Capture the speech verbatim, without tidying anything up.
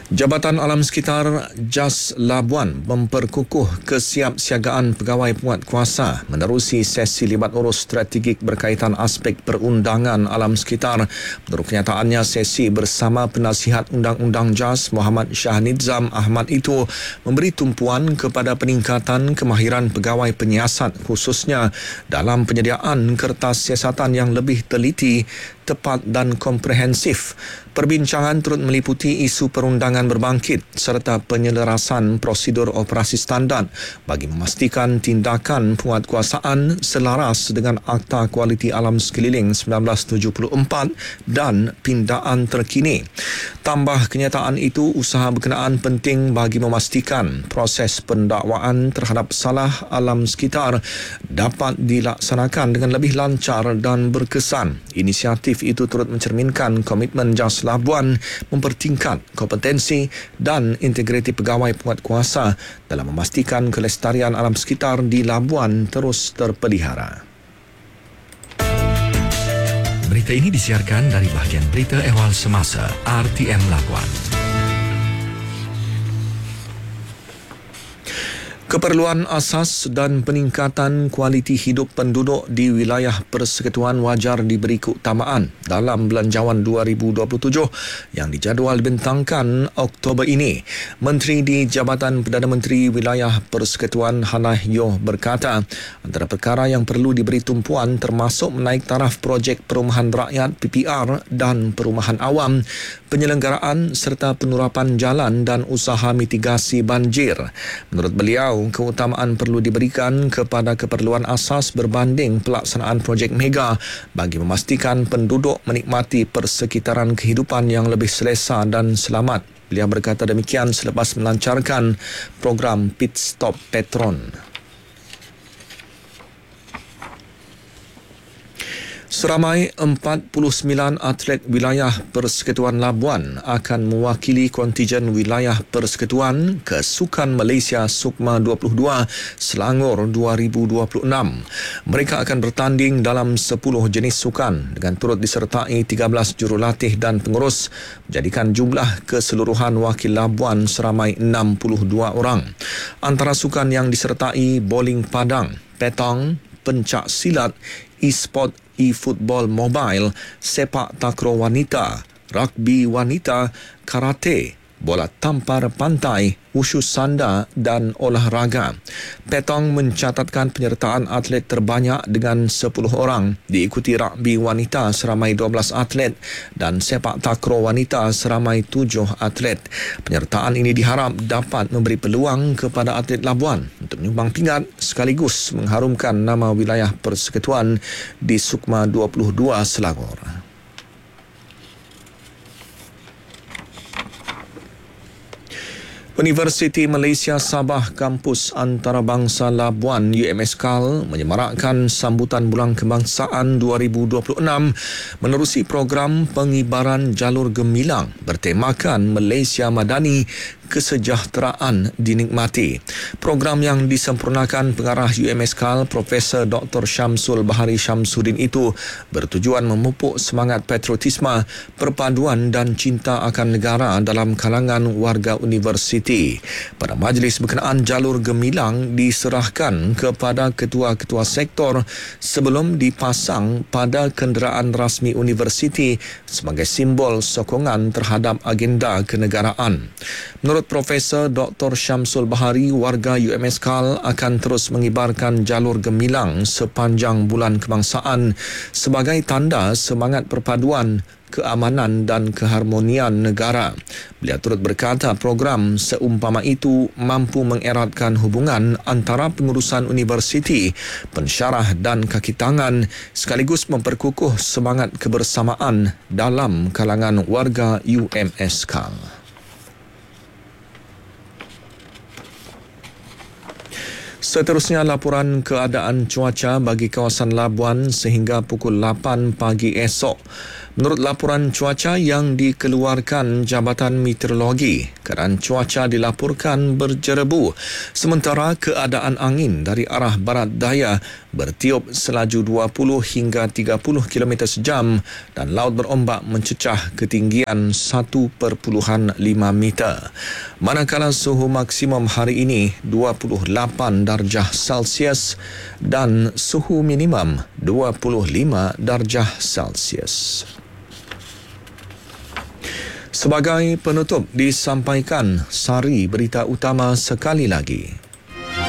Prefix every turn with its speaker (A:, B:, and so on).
A: Jabatan Alam Sekitar Jas Labuan memperkukuh kesiapsiagaan pegawai penguatkuasa menerusi sesi libat urus strategik berkaitan aspek perundangan alam sekitar. Menurut kenyataannya, sesi bersama penasihat Undang-Undang Jas Muhammad Shahnidzam Ahmad itu memberi tumpuan kepada peningkatan kemahiran pegawai penyiasat, khususnya dalam penyediaan kertas siasatan yang lebih teliti, tepat dan komprehensif. Perbincangan turut meliputi isu perundangan berbangkit serta penyelarasan prosedur operasi standard bagi memastikan tindakan penguatkuasaan selaras dengan Akta Kualiti Alam Sekeliling seribu sembilan ratus tujuh puluh empat dan pindaan terkini. Tambah kenyataan itu, usaha berkenaan penting bagi memastikan proses pendakwaan terhadap salah alam sekitar dapat dilaksanakan dengan lebih lancar dan berkesan. Inisiatif itu turut mencerminkan komitmen Jas Labuan mempertingkat kompetensi dan integriti pegawai penguatkuasa dalam memastikan kelestarian alam sekitar di Labuan terus terpelihara.
B: Berita ini disiarkan dari bahagian Berita Ehwal Semasa R T M Labuan.
A: Keperluan asas dan peningkatan kualiti hidup penduduk di wilayah persekutuan wajar diberi keutamaan dalam Belanjawan dua ribu dua puluh tujuh yang dijadual dibentangkan Oktober ini. Menteri di Jabatan Perdana Menteri Wilayah Persekutuan Hannah Yeoh berkata, antara perkara yang perlu diberi tumpuan termasuk menaik taraf projek perumahan rakyat P P R dan perumahan awam, penyelenggaraan serta penurapan jalan dan usaha mitigasi banjir. Menurut beliau, keutamaan perlu diberikan kepada keperluan asas berbanding pelaksanaan projek mega bagi memastikan penduduk menikmati persekitaran kehidupan yang lebih selesa dan selamat. Beliau berkata demikian selepas melancarkan program Pit Stop Petron. Seramai empat puluh sembilan atlet wilayah Persekutuan Labuan akan mewakili kontijen wilayah Persekutuan ke Sukan Malaysia Sukma dua puluh dua Selangor dua ribu dua puluh enam. Mereka akan bertanding dalam sepuluh jenis sukan dengan turut disertai tiga belas jurulatih dan pengurus, menjadikan jumlah keseluruhan wakil Labuan seramai enam puluh dua orang. Antara sukan yang disertai bowling padang, petang, pencak silat, e-sport, e-football mobile, sepak takraw wanita, rugby wanita, karate, bola tampar pantai, wushu sanda dan olahraga. Petang mencatatkan penyertaan atlet terbanyak dengan sepuluh orang, diikuti rugby wanita seramai dua belas atlet dan sepak takraw wanita seramai tujuh atlet. Penyertaan ini diharap dapat memberi peluang kepada atlet Labuan untuk menyumbang pingat sekaligus mengharumkan nama wilayah persekutuan di Sukma dua puluh dua Selangor. Universiti Malaysia Sabah Kampus Antarabangsa Labuan U M S K A L menyemarakkan sambutan Bulan Kebangsaan dua ribu dua puluh enam menerusi program pengibaran jalur gemilang bertemakan Malaysia Madani, kesejahteraan dinikmati. Program yang disempurnakan pengarah U M S K A L Profesor Doktor Syamsul Bahari Syamsuddin itu bertujuan memupuk semangat patriotisme, perpaduan dan cinta akan negara dalam kalangan warga universiti. Pada majlis berkenaan, jalur gemilang diserahkan kepada ketua-ketua sektor sebelum dipasang pada kenderaan rasmi universiti sebagai simbol sokongan terhadap agenda kenegaraan. Menurut Profesor Doktor Syamsul Bahari, warga U M S K A L akan terus mengibarkan jalur gemilang sepanjang Bulan Kebangsaan sebagai tanda semangat perpaduan, keamanan dan keharmonian negara. Beliau turut berkata program seumpama itu mampu mengeratkan hubungan antara pengurusan universiti, pensyarah dan kaki tangan sekaligus memperkukuh semangat kebersamaan dalam kalangan warga U M S K A L. Seterusnya, laporan keadaan cuaca bagi kawasan Labuan sehingga pukul lapan pagi esok. Menurut laporan cuaca yang dikeluarkan Jabatan Meteorologi, keadaan cuaca dilaporkan berjerebu, sementara keadaan angin dari arah barat daya bertiup selaju dua puluh hingga tiga puluh kilometer sejam dan laut berombak mencecah ketinggian satu perpuluhan lima meter. Manakala suhu maksimum hari ini dua puluh lapan darjah Celsius dan suhu minimum dua puluh lima darjah Celsius. Sebagai penutup disampaikan sari berita utama sekali lagi.